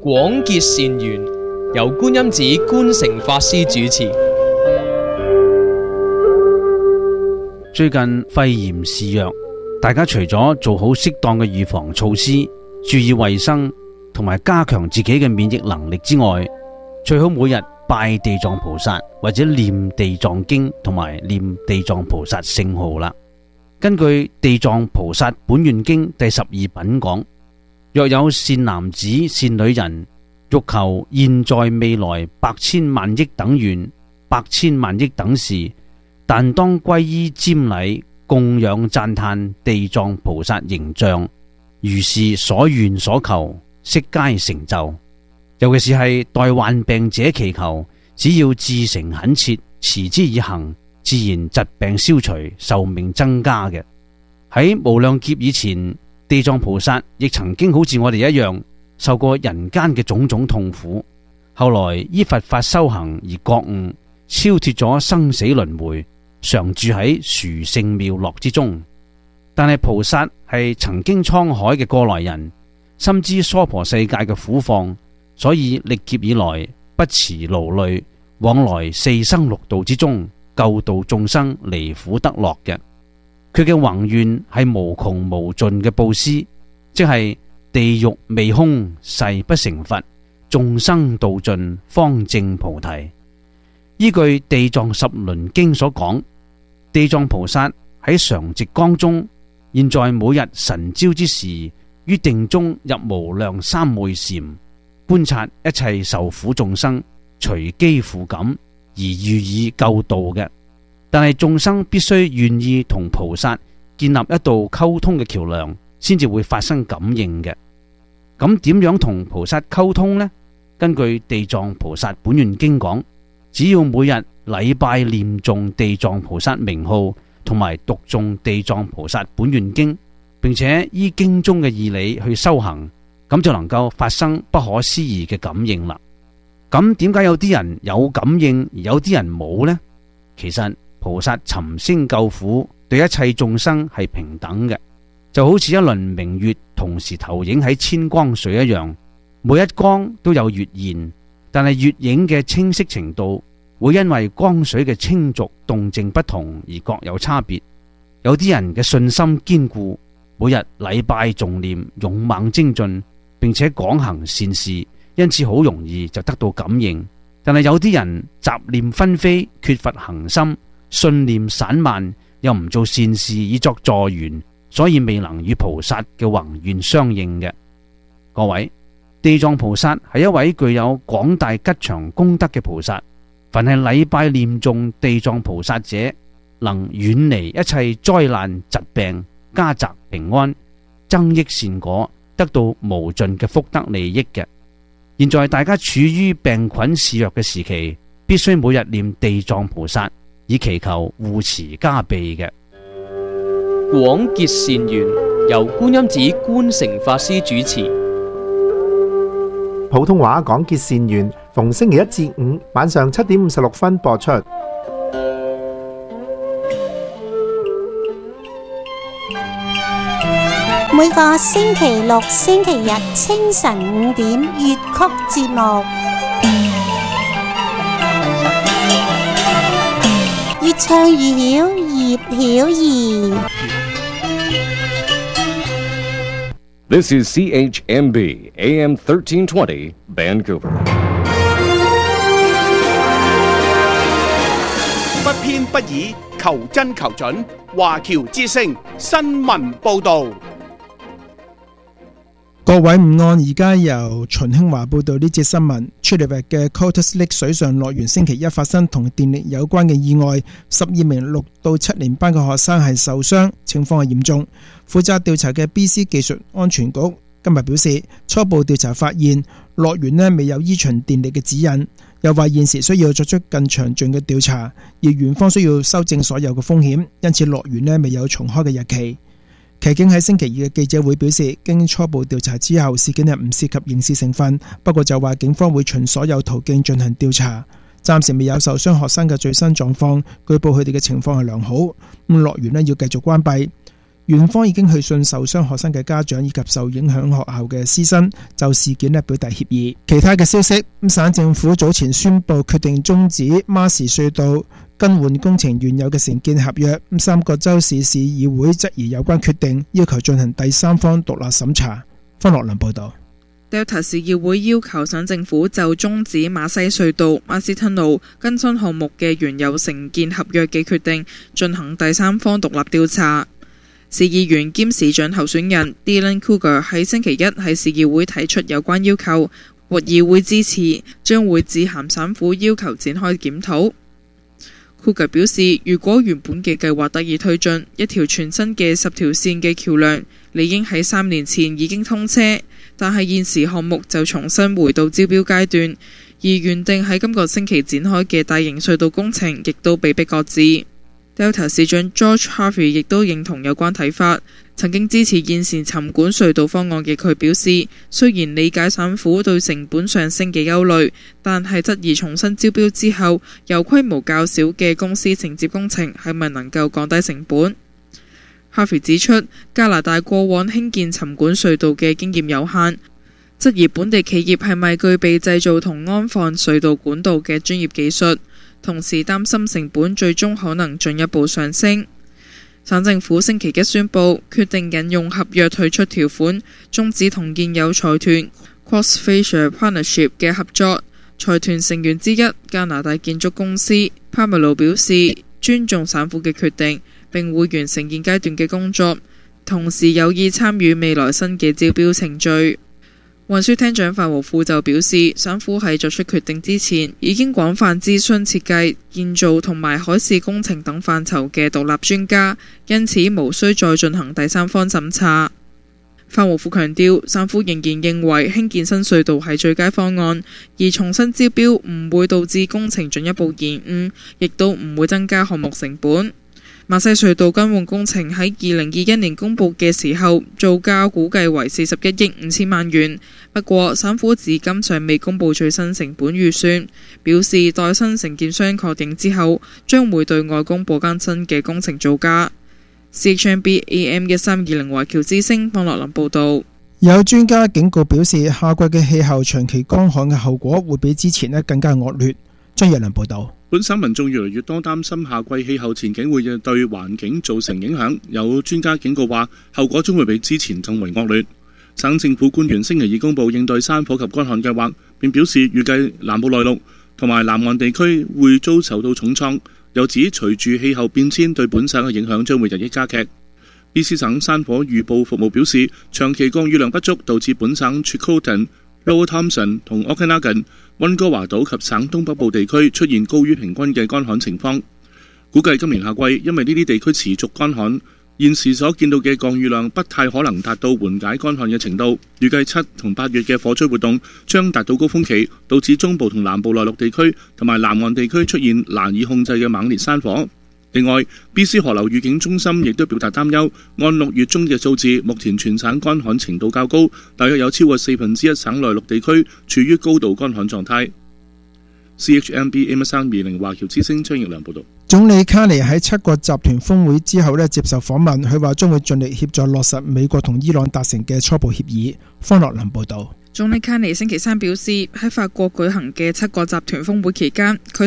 廣結善緣，由觀音寺觀誠法師主持。 最近肺炎肆虐，大家除咗做好適當嘅預防措施，注意衛生同埋加強自己嘅免疫能力之外，最好每日拜地藏菩薩或者念地藏經同埋念地藏菩薩聖號啦。根據地藏菩薩本願經第12品講，若有善男子善女人，欲求現在未來百千萬億等願、百千萬億等事，但當皈依瞻禮供養讚歎地藏菩薩形象，如是所願所求悉皆成就。尤其是係代患病者祈求，只要至誠懇切，持之以恆，自然疾病消除，壽命增加嘅。喺無量劫以前，地藏菩薩亦曾經好似我哋一樣受過人間嘅種種痛苦，後來依佛法修行而覺悟，超脫咗生死輪迴，常住喺殊勝妙樂之中。但係菩薩係曾經滄海嘅過來人，深知娑婆世界嘅苦況，所以歷劫以來不辭勞累，往來四生六道之中，救度眾生離苦得樂嘅。佢嘅宏願係無窮無盡嘅布施，即係地獄未空，誓不成佛，眾生度盡，方證菩提。依據地藏十輪經所講，地藏菩薩喺常寂光中，現在每日晨朝之時，於定中入無量三昧禪，觀察一切受苦眾生，隨機付感而予以救度嘅。但係眾生必須願意同菩薩建立一道溝通嘅橋樑，先至會發生感應嘅。咁點樣同菩薩溝通呢？根據地藏菩薩本願經講，只要每日禮拜念誦地藏菩薩名號，同埋讀誦地藏菩薩本願經，並且依經中嘅義理去修行，咁就能夠發生不可思議嘅感應啦。咁點解有啲人有感應，而有啲人冇呢？其實菩薩尋聲救苦，對一切眾生係平等嘅，就好似一輪明月同時投影喺千光水一樣，每一光都有月現，但係月影嘅清晰程度會因為光水嘅清濁動靜不同而各有差別。有啲人嘅信心堅固，每日禮拜誦念，勇猛精進，並且廣行善事，因此好容易就得到感應。但係有啲人雜念紛飛，缺乏恒心，信念散漫，又唔做善事以作助緣，所以未能與菩薩嘅宏願相應嘅。各位，地藏菩薩係一位具有廣大吉祥功德嘅菩薩，凡係禮拜念誦地藏菩薩者，能遠離一切災難疾病，家宅平安，增益善果，得到無盡嘅福德利益嘅。現在大家處於病菌肆虐嘅時期，必須每日念地藏菩薩，以祈求護持加庇嘅。 廣結善緣，由觀音寺觀誠法師主持。 普通話廣結善緣，逢星期一至五晚上7點56分播出。 每個星期六、星期日清晨5點粵曲節目，越唱越曉，葉曉儀。 This is CHMB AM 1320 Vancouver。 不偏不倚，求真求準，華僑之聲新聞報導。 各位午安，而家由秦興華報道呢節新聞。出嚟嘅 Cotters Lake 水上樂園星期一發生同電力有關嘅意外，12名6到7年班嘅學生係受傷，情況係嚴重。負責調查嘅 BC 技術安全局今日表示，初步調查發現樂園未有依循電力嘅指引，又話現時需要作出更詳盡嘅調查，而園方需要修正所有嘅風險，因此樂園未有重開嘅日期。騎警喺星期二嘅記者會表示，經初步調查之後，事件係唔涉及刑事成分，不過就話警方會循所有途徑進行調查。暫時未有受傷學生嘅最新狀況，據報佢哋嘅情況係良好。樂園要繼續關閉。 園方已經去信受傷學生嘅家長以及受影響學校嘅師生，就事件表達歉意。其他嘅消息，省政府早前宣布決定終止馬士隧道更換工程原有嘅承建合約。3個州市市議會質疑有關決定，要求進行第三方獨立審查。方樂麟報道。 Delta 市議會要求省政府就終止馬西隧道馬斯吞路更新項目嘅原有承建合約嘅決定進行第三方獨立調查。市議員兼市長候選人 Dylan Cougar 喺星期一喺市議會提出有關要求，獲議會支持，將會致函省府要求展開檢討。Cougar 表示，如果原本嘅計劃得以推進，一條全新嘅10條線嘅橋梁理應喺3年前已經通車，但係現時項目就重新回到招標階段，而原定喺今個星期展開嘅大型隧道工程亦都被迫擱置。Delta 市長 George Harvey 亦都認同有關睇法，曾經支持現時沉管隧道方案嘅佢表示，雖然理解省府對成本上升嘅憂慮，但係質疑重新招標之後，由規模較小嘅公司承接工程係咪能夠降低成本。Harvey 指出，加拿大過往興建沉管隧道嘅經驗有限，質疑本地企業係咪具備製造同安放隧道管道嘅專業技術，同時擔心成本最終可能進一步上升。省政府星期一宣布，決定引用合約退出條款，終止同現有財團 Crossfacia Partnership 嘅合作。財團成員之一加拿大建築公司 Pamelo 表示，尊重省府嘅決定，並會完成現階段嘅工作，同時有意參與未來新嘅招標程序。運輸廳長范和富就表示，省府喺作出決定之前，已經廣泛諮詢設計、建造同埋海事工程等範疇嘅獨立專家，因此無需再進行第三方審查。范和富強調，省府仍然認為興建新隧道係最佳方案，而重新招標唔會導致工程進一步延誤，亦都唔會增加項目成本。馬西隧道更換工程喺2021年公佈嘅時候，造價估計為41億5千萬元。不過，省府至今尚未公佈最新成本預算，表示待新承建商確認之後，將會對外公佈更新嘅工程造價。CHMB AM1320華僑之聲方樂麟報導。 有專家警告表示，夏季嘅氣候長期乾旱嘅後果會比之前更加惡劣。張若良報導。 本省民眾越嚟越多擔心夏季氣候前景會對環境造成影響，有專家警告話，後果將會比之前更為惡劣。省政府官員星期二公佈應對山火及乾旱計劃，並表示預計南部內陸同埋南岸地區會遭受到重創，又指隨住氣候變遷對本省嘅影響將會日益加劇。BC 省山火預報服務表示，長期降雨量不足導致本省 Chilcotin、Lower Thomson 同 Okanagan、溫哥華島及省東北部地區出現高於平均嘅乾旱情況。估計今年夏季因為呢啲地區持續乾旱，現時所見到嘅降雨量不太可能達到緩解乾旱嘅程度。預計7同8月嘅火災活動將達到高峰期，導致中部同南部內陸地區同埋南岸地區出現難以控制嘅猛烈山火。另外 BC 河流預警中心亦都表達擔憂，按6月中嘅數字，目前全省乾旱程度較高，大約有超過1/4省內陸地區處於高度乾旱狀態。CHMB AM1320華僑之聲張奕良報導。 總理卡尼喺7國集團峰會之後接受訪問，佢話將會盡力協助落實美國同伊朗達成嘅初步協議。方樂麟報導。 總理卡尼星期三表示，喺法國舉行嘅7國集團峰會期間，佢